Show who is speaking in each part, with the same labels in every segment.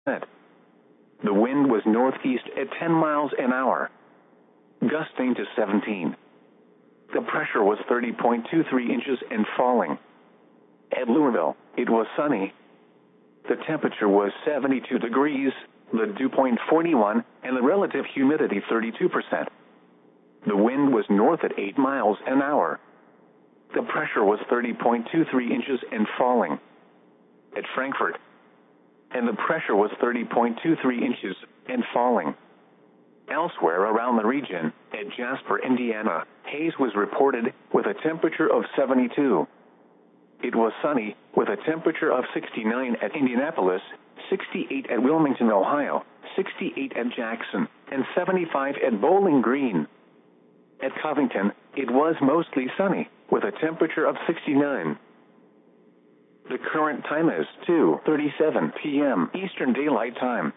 Speaker 1: The wind was northeast at 10 miles an hour, gusting to 17. The pressure was 30.23 inches and falling. At Louisville, it was sunny. The temperature was 72 degrees, the dew point 41, and the relative humidity 32%. The wind was north at 8 miles an hour. The pressure was 30.23 inches and falling. At Frankfort, and the pressure was 30.23 inches and falling. Elsewhere around the region, at Jasper, Indiana, haze was reported with a temperature of 72. It was sunny with a temperature of 69 at Indianapolis, 68 at Wilmington, Ohio, 68 at Jackson, and 75 at Bowling Green. At Covington, it was mostly sunny with a temperature of 69. The current time is 2:37 p.m. Eastern Daylight Time.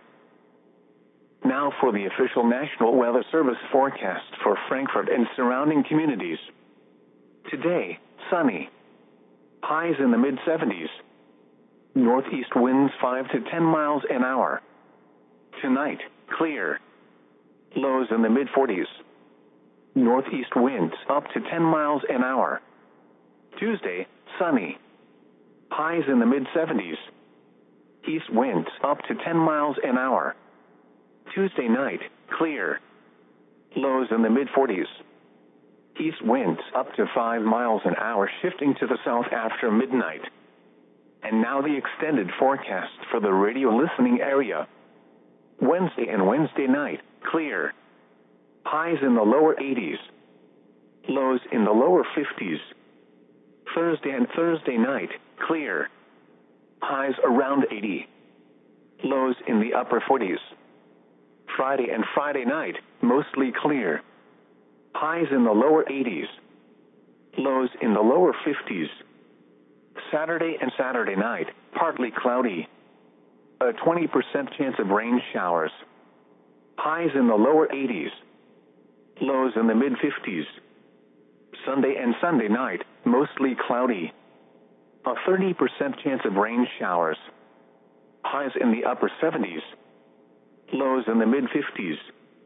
Speaker 1: Now for the official National Weather Service forecast for Frankfort and surrounding communities. Today, sunny. Highs in the mid-70s. Northeast winds 5 to 10 miles an hour. Tonight, clear. Lows in the mid-40s. Northeast winds up to 10 miles an hour. Tuesday, sunny. Highs in the mid-70s. East winds up to 10 miles an hour. Tuesday night, clear. Lows in the mid-40s. East winds up to 5 miles an hour, shifting to the south after midnight. And now the extended forecast for the radio listening area. Wednesday and Wednesday night, clear. Highs in the lower 80s. Lows in the lower 50s. Thursday and Thursday night, clear. Highs around 80. Lows in the upper 40s. Friday and Friday night, mostly clear. Highs in the lower 80s. Lows in the lower 50s. Saturday and Saturday night, partly cloudy. A 20% chance of rain showers. Highs in the lower 80s. Lows in the mid-50s. Sunday and Sunday night, mostly cloudy. A 30% chance of rain showers. Highs in the upper 70s. Lows in the mid-50s.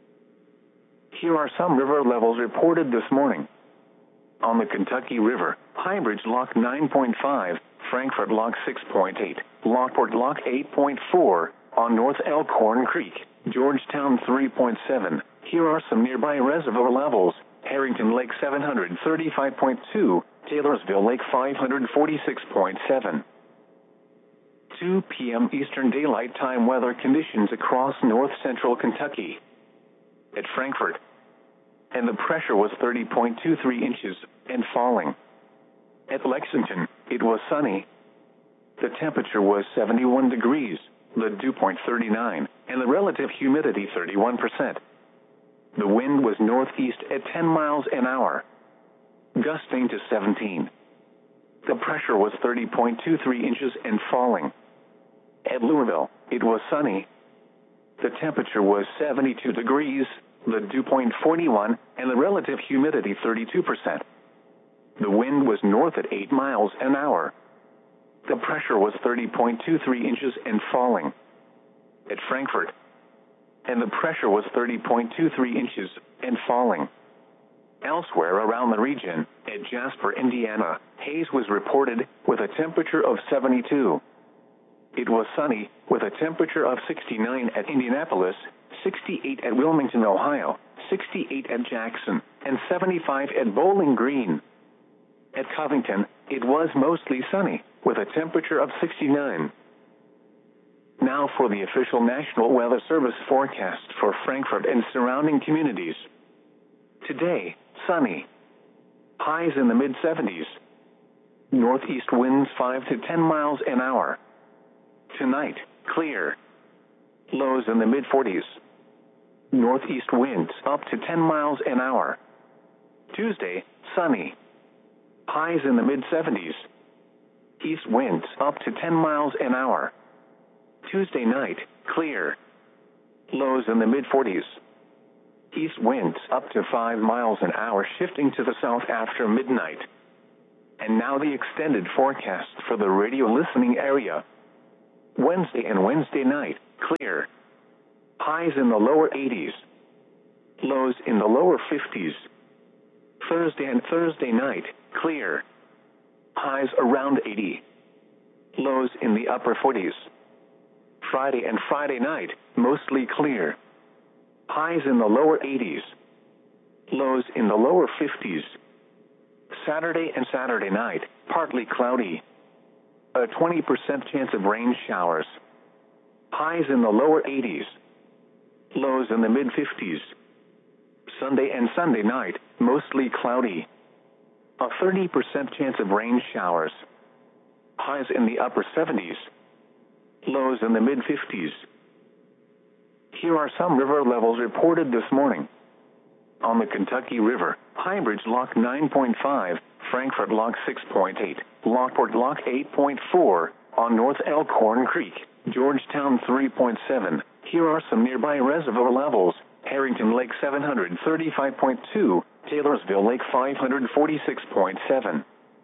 Speaker 1: Here are some river levels reported this morning. On the Kentucky River, Highbridge Lock 9.5, Frankfort Lock 6.8, Lockport Lock 8.4, on North Elkhorn Creek, Georgetown 3.7. Here are some nearby reservoir levels. Harrington Lake 735.2, Taylorsville Lake 546.7. 2 p.m. Eastern Daylight Time weather conditions across north-central Kentucky. At Frankfort, and the pressure was 30.23 inches and falling. At Lexington, it was sunny. The temperature was 71 degrees, the dew point 39, and the relative humidity 31%. The wind was northeast at 10 miles an hour, gusting to 17. The pressure was 30.23 inches and falling. At Louisville, it was sunny. The temperature was 72 degrees, the dew point 41, and the relative humidity 32%. The wind was north at 8 miles an hour. The pressure was 30.23 inches and falling. At Frankfort, and the pressure was 30.23 inches and falling. Elsewhere around the region, at Jasper, Indiana, haze was reported with a temperature of 72. It was sunny with a temperature of 69 at Indianapolis, 68 at Wilmington, Ohio, 68 at Jackson, and 75 at Bowling Green. At Covington, it was mostly sunny with a temperature of 69. Now for the official National Weather Service forecast for Frankfort and surrounding communities. Today, sunny. Highs in the mid-70s. Northeast winds 5 to 10 miles an hour. Tonight, clear. Lows in the mid-40s. Northeast winds up to 10 miles an hour. Tuesday, sunny. Highs in the mid-70s. East winds up to 10 miles an hour. Tuesday night, clear. Lows in the mid-40s. East winds up to 5 miles an hour, shifting to the south after midnight. And now the extended forecast for the radio listening area. Wednesday and Wednesday night, clear. Highs in the lower 80s. Lows in the lower 50s. Thursday and Thursday night, clear. Highs around 80. Lows in the upper 40s. Friday and Friday night, mostly clear. Highs in the lower 80s. Lows in the lower 50s. Saturday and Saturday night, partly cloudy. A 20% chance of rain showers. Highs in the lower 80s. Lows in the mid-50s. Sunday and Sunday night, mostly cloudy. A 30% chance of rain showers. Highs in the upper 70s. Lows in the mid-50s. Here are some river levels reported this morning. On the Kentucky River, High Bridge Lock 9.5, Frankfort Lock 6.8, Lockport Lock 8.4, on North Elkhorn Creek, Georgetown 3.7. Here are some nearby reservoir levels. Harrington Lake 735.2, Taylorsville Lake 546.7.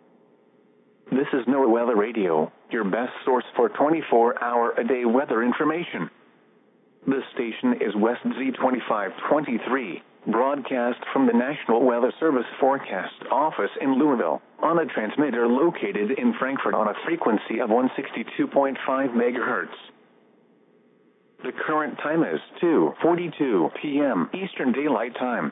Speaker 1: This is NOAA Weather Radio, your best source for 24-hour-a-day weather information. This station is West Z2523, broadcast from the National Weather Service Forecast Office in Louisville, on a transmitter located in Frankfort on a frequency of 162.5 MHz. The current time is 2:42 p.m. Eastern Daylight Time.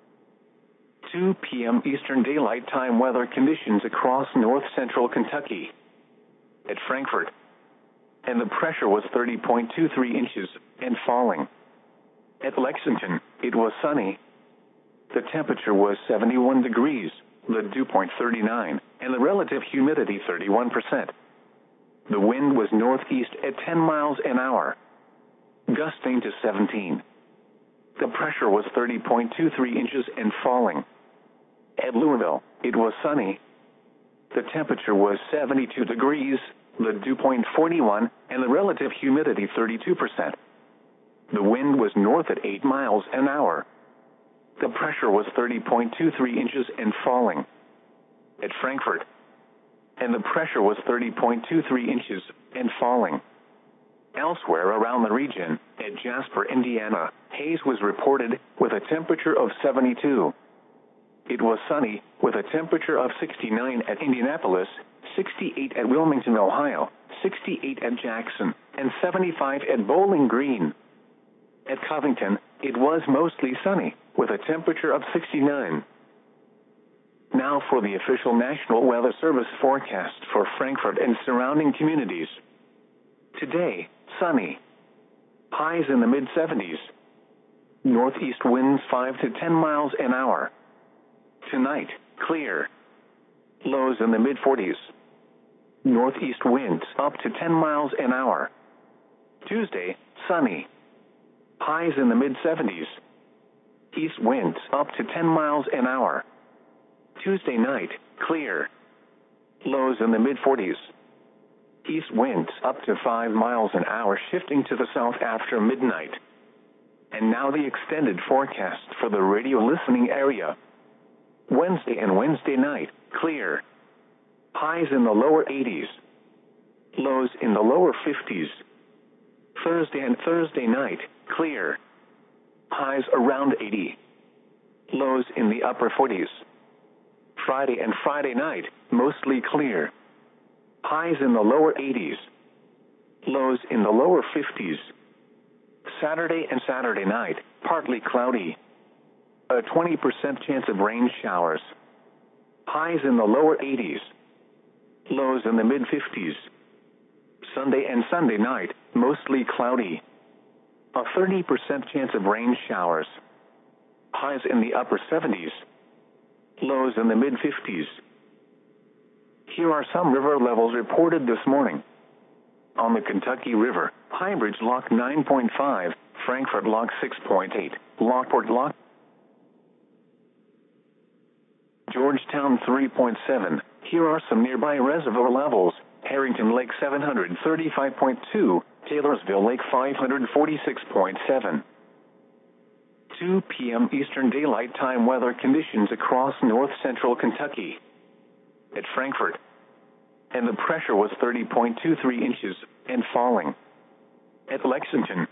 Speaker 1: 2 p.m. Eastern Daylight Time weather conditions across north-central Kentucky. At Frankfort, and the pressure was 30.23 inches and falling. At Lexington, it was sunny. The temperature was 71 degrees, the dew point 39, and the relative humidity 31%. The wind was northeast at 10 miles an hour, gusting to 17. The pressure was 30.23 inches and falling. At Louisville, it was sunny. The temperature was 72 degrees, the dew point 41, and the relative humidity 32%. The wind was north at 8 miles an hour. The pressure was 30.23 inches and falling. At Frankfort, and the pressure was 30.23 inches and falling. Elsewhere around the region, at Jasper, Indiana, haze was reported with a temperature of 72. It was sunny with a temperature of 69 at Indianapolis, 68 at Wilmington, Ohio, 68 at Jackson, and 75 at Bowling Green. At Covington, it was mostly sunny with a temperature of 69. Now for the official National Weather Service forecast for Frankfort and surrounding communities. Today, sunny. Highs in the mid-70s. Northeast winds 5 to 10 miles an hour. Tonight, clear. Lows in the mid-40s. Northeast winds up to 10 miles an hour. Tuesday, sunny. Highs in the mid-70s. East winds up to 10 miles an hour. Tuesday night, clear. Lows in the mid-40s. East winds up to 5 miles an hour, shifting to the south after midnight. And now the extended forecast for the radio listening area. Wednesday and Wednesday night, clear. Highs in the lower 80s. Lows in the lower 50s. Thursday and Thursday night, clear. Highs around 80. Lows in the upper 40s. Friday and Friday night, mostly clear. Highs in the lower 80s. Lows in the lower 50s. Saturday and Saturday night, partly cloudy. A 20% chance of rain showers. Highs in the lower 80s. Lows in the mid-50s. Sunday and Sunday night, mostly cloudy. A 30% chance of rain showers. Highs in the upper 70s. Lows in the mid-50s. Here are some river levels reported this morning. On the Kentucky River, High Bridge Lock 9.5, Frankfort Lock 6.8, Lockport Lock, Georgetown 3.7. Here are some nearby reservoir levels. Harrington Lake 735.2, Taylorsville Lake 546.7. 2 p.m. Eastern Daylight Time weather conditions across north-central Kentucky. At Frankfort, and the pressure was 30.23 inches and falling. At Lexington,